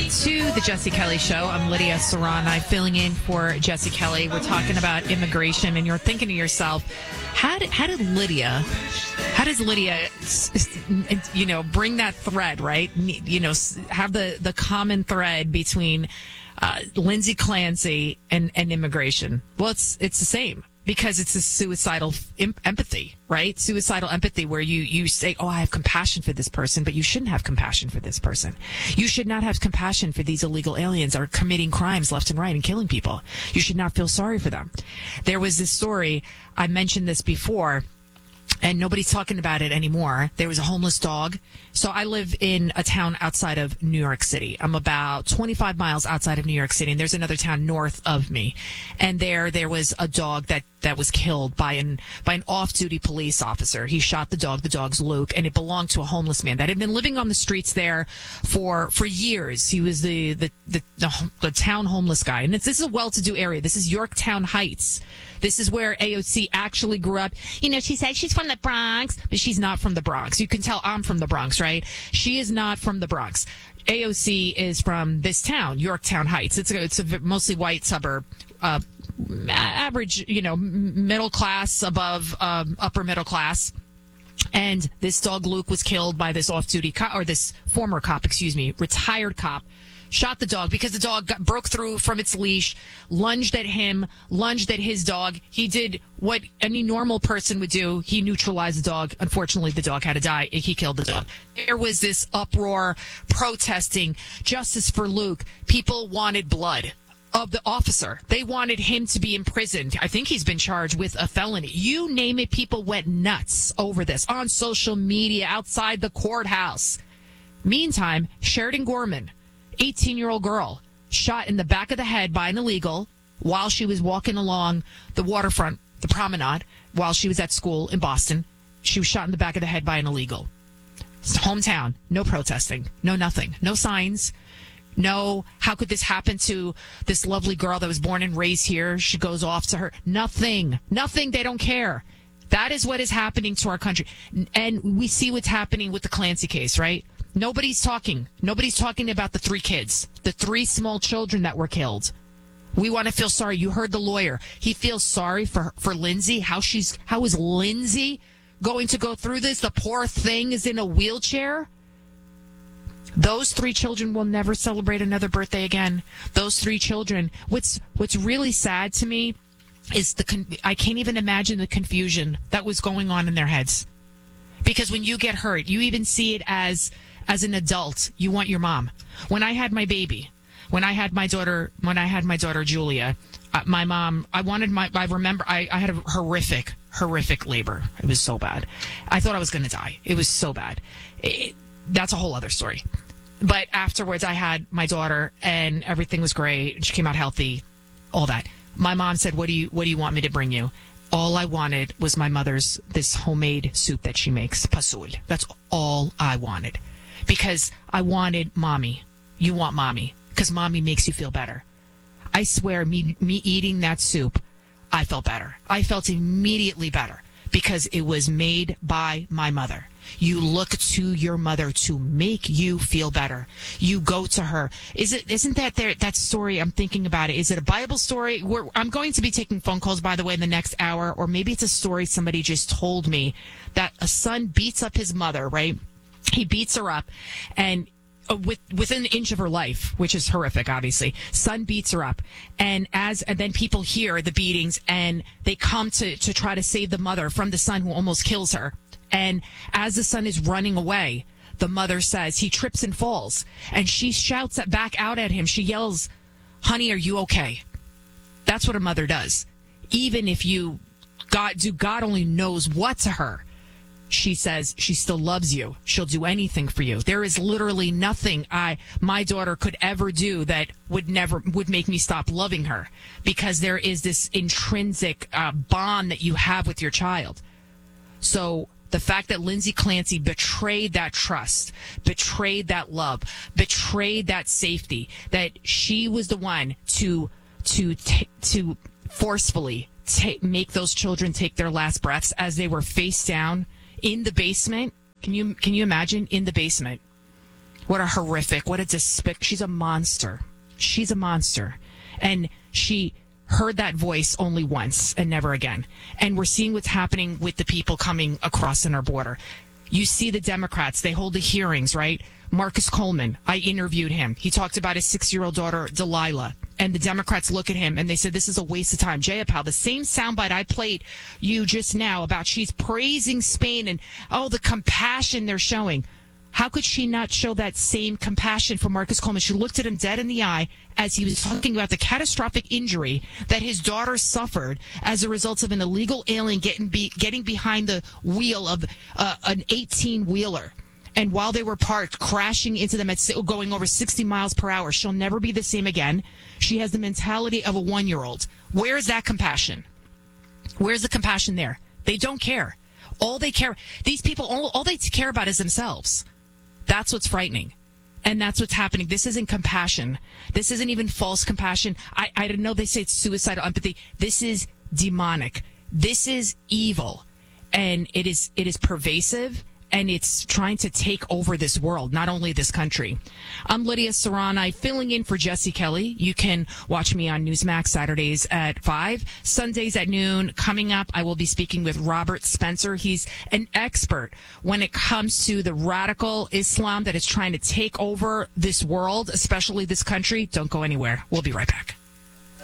to the Jesse Kelly Show. I'm Lydia Serrani, filling in for Jesse Kelly. We're talking about immigration, and you're thinking to yourself, how does Lydia, bring that thread, right? Have the common thread between Lindsay Clancy and immigration. Well, it's the same. Because it's a suicidal empathy, right? Suicidal empathy where you say, oh, I have compassion for this person, but you shouldn't have compassion for this person. You should not have compassion for these illegal aliens that are committing crimes left and right and killing people. You should not feel sorry for them. There was this story, I mentioned this before, and nobody's talking about it anymore. There was a homeless dog. So I live in a town outside of New York City. I'm about 25 miles outside of New York City, and there's another town north of me. And there was a dog that was killed by an off-duty police officer. He shot the dog. The dog's Luke, and it belonged to a homeless man that had been living on the streets there for years. He was the town homeless guy. And this is a well-to-do area. This is Yorktown Heights. This is where AOC actually grew up. She said she's from the Bronx, but she's not from the Bronx. You can tell I'm from the Bronx, right? She is not from the Bronx. AOC is from this town, Yorktown Heights. It's a mostly white suburb, average, middle class above upper middle class. And this dog Luke was killed by this off-duty cop, or this former cop, retired cop. Shot the dog because the dog broke through from its leash, lunged at him, lunged at his dog. He did what any normal person would do. He neutralized the dog. Unfortunately, the dog had to die. He killed the dog. There was this uproar, protesting, justice for Luke. People wanted blood of the officer. They wanted him to be imprisoned. I think he's been charged with a felony. You name it, people went nuts over this on social media, outside the courthouse. Meantime, Sheridan Gorman, 18-year-old girl, shot in the back of the head by an illegal while she was walking along the waterfront, the promenade, while she was at school in Boston. She was shot in the back of the head by an illegal. Hometown, no protesting, no nothing, no signs, no, how could this happen to this lovely girl that was born and raised here? She goes off to her. Nothing, they don't care. That is what is happening to our country. And we see what's happening with the Clancy case, right? Nobody's talking. Nobody's talking about the 3 kids, the 3 small children that were killed. We want to feel sorry. You heard the lawyer. He feels sorry for Lindsay. How is Lindsay going to go through this? The poor thing is in a wheelchair. Those 3 children will never celebrate another birthday again. Those 3 children. What's really sad to me is I can't even imagine the confusion that was going on in their heads. Because when you get hurt, you even see it as an adult, you want your mom. When I had my baby, when I had my daughter Julia, my mom, I remember I had a horrific labor. It was so bad. I thought I was going to die. It was so bad. That's a whole other story. But afterwards, I had my daughter, and everything was great. She came out healthy, all that. My mom said, what do you want me to bring you? All I wanted was my mother's, this homemade soup that she makes, pasul. That's all I wanted. Because I wanted mommy. You want mommy. Because mommy makes you feel better. I swear, me eating that soup, I felt better. I felt immediately better. Because it was made by my mother. You look to your mother to make you feel better. You go to her. Isn't that story? I'm thinking about it. Is it a Bible story? I'm going to be taking phone calls, by the way, in the next hour. Or maybe it's a story somebody just told me that a son beats up his mother, right? He beats her up, and within an inch of her life, which is horrific, obviously. Son beats her up, and then people hear the beatings, and they come to try to save the mother from the son who almost kills her. And as the son is running away, the mother says he trips and falls, and she shouts back out at him. She yells, "Honey, are you okay?" That's what a mother does. Even if God only knows what to her. She says she still loves you. She'll do anything for you. There is literally nothing my daughter could ever do that would make me stop loving her, because there is this intrinsic bond that you have with your child. So the fact that Lindsay Clancy betrayed that trust, betrayed that love, betrayed that safety, that she was the one to forcefully make those children take their last breaths as they were face down in the basement. Can you imagine, in the basement What a horrific, what a she's a monster. She's a monster. And she heard that voice only once and never again. And we're seeing what's happening with the people coming across in our border. You see the Democrats, they hold the hearings, right? Marcus Coleman, I interviewed him. He talked about his 6-year-old daughter, Delilah. And the Democrats look at him and they said, this is a waste of time. Jayapal, the same soundbite I played you just now about she's praising Spain and, the compassion they're showing. How could she not show that same compassion for Marcus Coleman? She looked at him dead in the eye as he was talking about the catastrophic injury that his daughter suffered as a result of an illegal alien getting behind the wheel of an 18-wheeler. And while they were parked, crashing into them at going over 60 miles per hour. She'll never be the same again. She has the mentality of a 1-year-old. Where is that compassion? Where's the compassion there? They don't care. All they care, these people, all they care about is themselves. That's what's frightening. And that's what's happening. This isn't compassion. This isn't even false compassion. I don't know. They say it's suicidal empathy. This is demonic. This is evil. And it is pervasive. And it's trying to take over this world, not only this country. I'm Lydia Serrani, filling in for Jesse Kelly. You can watch me on Newsmax Saturdays at 5, Sundays at noon. Coming up, I will be speaking with Robert Spencer. He's an expert when it comes to the radical Islam that is trying to take over this world, especially this country. Don't go anywhere. We'll be right back.